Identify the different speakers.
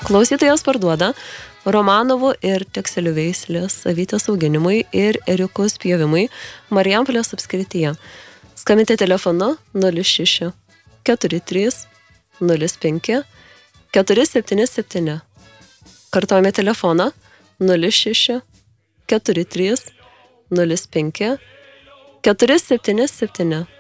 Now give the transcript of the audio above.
Speaker 1: Klausytojas parduoda Romanovų ir Tekselių veislės avytės auginimui ir ėriukus pjovimui Marijampolės apskrityje. Skambinti telefonu 06 43 05 477. Kartojame telefoną 06 43 05 477.